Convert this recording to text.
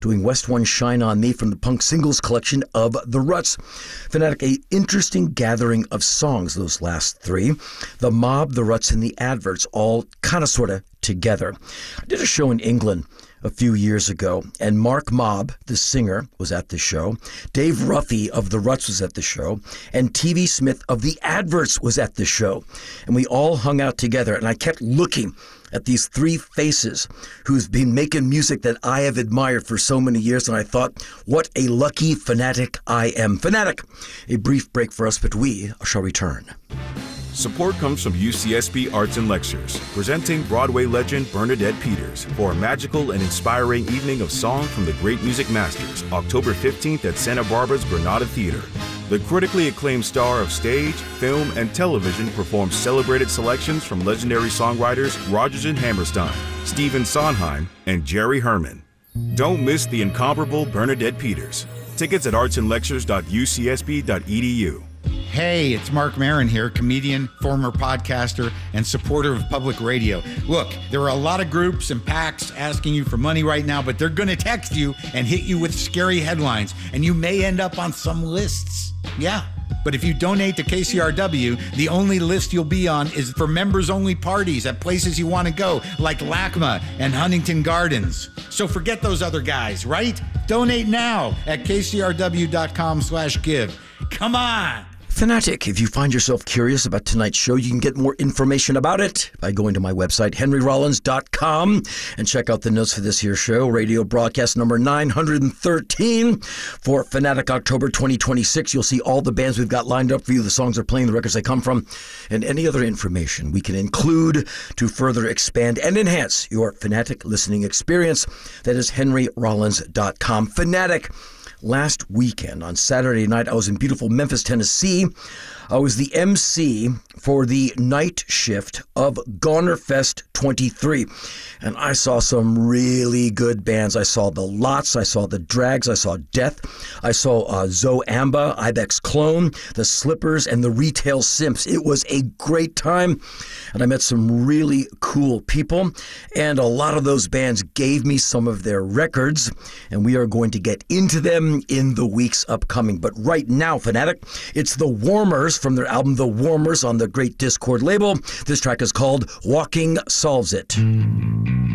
doing West One Shine On Me from the punk singles collection of The Ruts. Fanatic, a interesting gathering of songs, those last three. The Mob, The Ruts, and The Adverts, all kind of sort of together. I did a show in England a few years ago, and Mark Mobb, the singer, was at the show. Dave Ruffy of The Ruts was at the show, and TV Smith of The Adverts was at the show. And we all hung out together, and I kept looking at these three faces who've been making music that I have admired for so many years, and I thought, what a lucky fanatic I am. Fanatic, a brief break for us, but we shall return. Support comes from UCSB Arts and Lectures, presenting Broadway legend Bernadette Peters for a magical and inspiring evening of song from the great music masters, October 15th at Santa Barbara's Granada Theater. The critically acclaimed star of stage, film, and television performs celebrated selections from legendary songwriters Rodgers and Hammerstein, Stephen Sondheim, and Jerry Herman. Don't miss the incomparable Bernadette Peters. Tickets at artsandlectures.ucsb.edu. Hey, it's Mark Maron here, comedian, former podcaster, and supporter of public radio. Look, there are a lot of groups and PACs asking you for money right now, but they're going to text you and hit you with scary headlines, and you may end up on some lists. Yeah, but if you donate to KCRW, the only list you'll be on is for members-only parties at places you want to go, like LACMA and Huntington Gardens. So forget those other guys, right? Donate now at kcrw.com/give. Come on! Fanatic, if you find yourself curious about tonight's show, you can get more information about it by going to my website, henryrollins.com, and check out the notes for this here show, radio broadcast number 913 for Fanatic October 2026. You'll see all the bands we've got lined up for you, the songs they're playing, the records they come from, and any other information we can include to further expand and enhance your Fanatic listening experience. That is henryrollins.com. Fanatic. Last weekend, on Saturday night, I was in beautiful Memphis, Tennessee. I was the MC for the night shift of Gonerfest 23. And I saw some really good bands. I saw the Lots, I saw the Drags, I saw Death, I saw Zoamba, Ibex Clone, the Slippers, and the Retail Simps. It was a great time, and I met some really cool people. And a lot of those bands gave me some of their records, and we are going to get into them in the weeks upcoming. But right now, Fanatic, it's the Warmers from their album The Warmers on the Great Discord label. This track is called Walking Solves It.